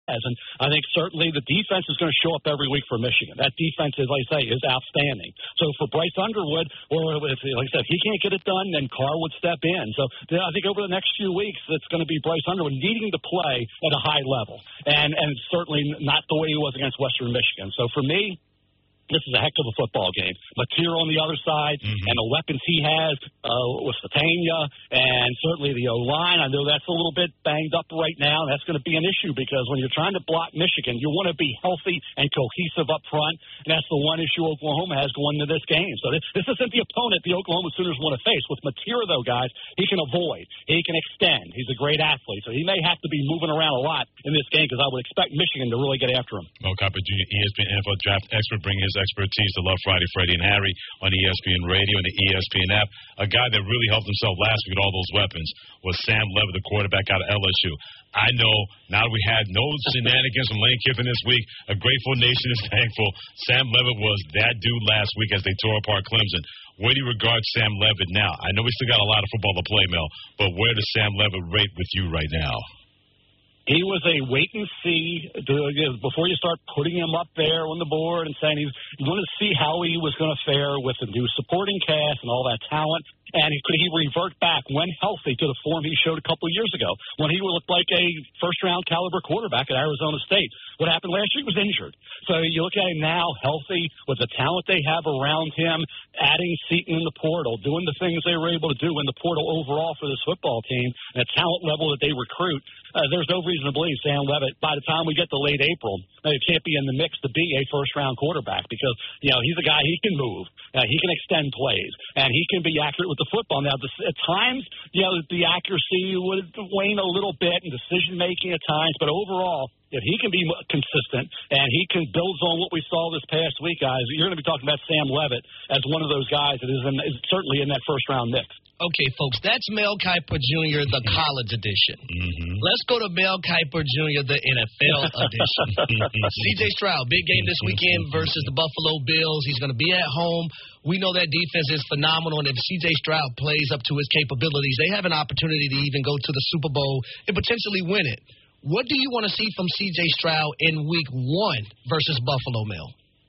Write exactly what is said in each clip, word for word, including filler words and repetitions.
And I think certainly the defense is going to show up every week for Michigan. That defense, as I say, is outstanding. So for Bryce Underwood, or if, like I said, if he can't get it done, then Carr would step in. So I think over the next few weeks, it's going to be Bryce Underwood needing to play at a high level, and and certainly not the way he was against Western Michigan. So for me, this is a heck of a football game. Mateer on the other side, mm-hmm. and the weapons he has uh, with Satania, and certainly the O-line. I know that's a little bit banged up right now. That's going to be an issue because when you're trying to block Michigan, you want to be healthy and cohesive up front, and that's the one issue Oklahoma has going into this game. So this, this isn't the opponent the Oklahoma Sooners want to face. With Mateer, though, guys, he can avoid. He can extend. He's a great athlete, so he may have to be moving around a lot in this game because I would expect Michigan to really get after him. Mel Kiper Junior, E S P N N F L draft expert, bringing his expertise to Love Friday, Freddie and Harry on E S P N Radio and the E S P N app. A guy that really helped himself last week with all those weapons was Sam Levitt, the quarterback out of L S U. I know now that we had no shenanigans from Lane Kiffin this week, a grateful nation is thankful. Sam Levitt was that dude last week as they tore apart Clemson. Where do you regard Sam Levitt now? I know we still got a lot of football to play, Mel, but where does Sam Levitt rate with you right now? He was a wait and see to, before you start putting him up there on the board and saying he's you want to see how he was going to fare with the new supporting cast and all that talent. And could he revert back, when healthy, to the form he showed a couple of years ago when he looked like a first-round caliber quarterback at Arizona State? What happened last year? He was injured. So you look at him now, healthy, with the talent they have around him, adding Seton in the portal, doing the things they were able to do in the portal overall for this football team, and the talent level that they recruit. Uh, there's no reason to believe Sam Levitt, by the time we get to late April, he can't be in the mix to be a first-round quarterback because, you know, he's a guy, he can move, uh, he can extend plays, and he can be accurate with the football. Now, at times, you know, the accuracy would wane a little bit in decision-making at times, but overall, if he can be consistent and he can build on what we saw this past week, guys, you're going to be talking about Sam Levitt as one of those guys that is, in, is certainly in that first-round mix. Okay, folks, that's Mel Kiper Junior, the college edition. Mm-hmm. Let's go to Mel Kiper Junior, the N F L edition. C J Stroud, big game this weekend versus the Buffalo Bills. He's going to be at home. We know that defense is phenomenal, and if C J Stroud plays up to his capabilities, they have an opportunity to even go to the Super Bowl and potentially win it. What do you want to see from C J Stroud in week one versus Buffalo, Mel?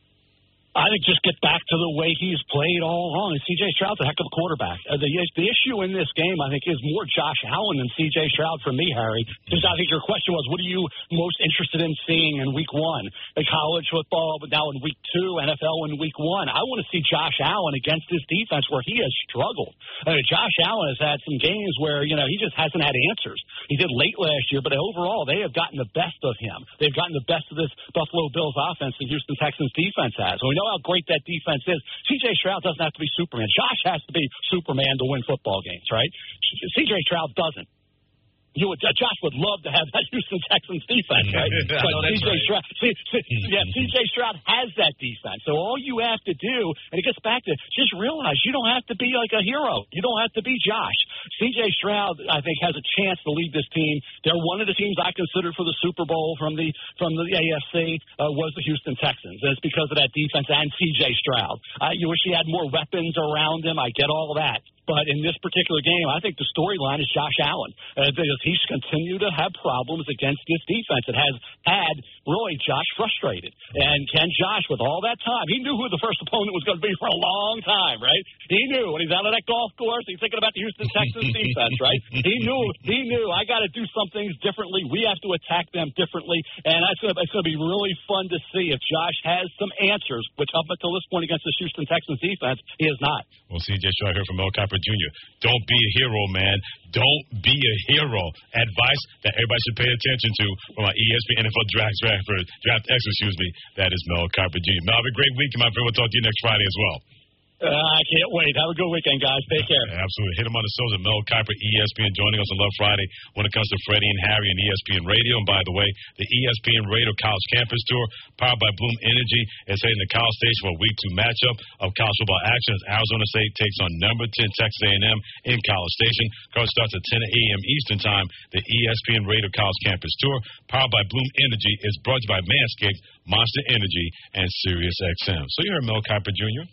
I think just get back to the way he's played all along. And C J Stroud's a heck of a quarterback. Uh, the, the issue in this game, I think, is more Josh Allen than C J Stroud for me, Harry. Because I think your question was, what are you most interested in seeing in week one? In college football, but now in week two, N F L in week one. I want to see Josh Allen against this defense where he has struggled. I mean, Josh Allen has had some games where, you know, he just hasn't had answers. He did late last year, but overall, they have gotten the best of him. They've gotten the best of this Buffalo Bills offense the Houston Texans defense has. So we know how great that defense is. C J Stroud doesn't have to be Superman. Josh has to be Superman to win football games, right? C J Stroud doesn't. You would, uh, Josh would love to have that Houston Texans defense, right? But C J right. Stroud, C, C, yeah, C J Stroud has that defense. So all you have to do, and it gets back to just realize you don't have to be like a hero. You don't have to be Josh. C J Stroud, I think, has a chance to lead this team. They're one of the teams I considered for the Super Bowl from the from the A F C uh, was the Houston Texans. And it's because of that defense and C J Stroud. Uh, you wish he had more weapons around him. I get all that. But in this particular game, I think the storyline is Josh Allen. Uh, because he's continued to have problems against this defense. It has had, really, Josh frustrated. And can Josh, with all that time, he knew who the first opponent was going to be for a long time, right? He knew when he's out on that golf course, he's thinking about the Houston Texans defense, right? He knew, he knew, I got to do some things differently. We have to attack them differently. And it's going to be really fun to see if Josh has some answers, which up until this point against the Houston Texans defense, he has not. Well, C J Stroud here from Mel Kiper Junior Don't be a hero, man. Don't be a hero. Advice that everybody should pay attention to from my E S P N N F L draft, draft, draft X, excuse me. That is Mel Kiper Junior Mel, have a great week, my friend. We'll talk to you next Friday as well. Uh, I can't wait. Have a good weekend, guys. Take care. Yeah, absolutely. Hit him on the socials. Mel Kiper, E S P N, joining us on Love Friday when it comes to Freddie and Harry and E S P N Radio. And by the way, the E S P N Radio College Campus Tour, powered by Bloom Energy, is heading to College Station for a week two matchup of college football action as Arizona State takes on number ten Texas A and M in College Station. Coverage starts at ten a.m. Eastern Time. The E S P N Radio College Campus Tour, powered by Bloom Energy, is brought to you by Manscaped, Monster Energy, and Sirius X M. So you heard Mel Kiper Junior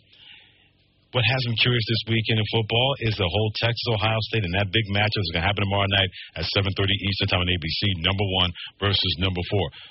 What has me curious this weekend in football is the whole Texas-Ohio State, and that big matchup is going to happen tomorrow night at seven thirty Eastern Time on A B C, number one versus number four.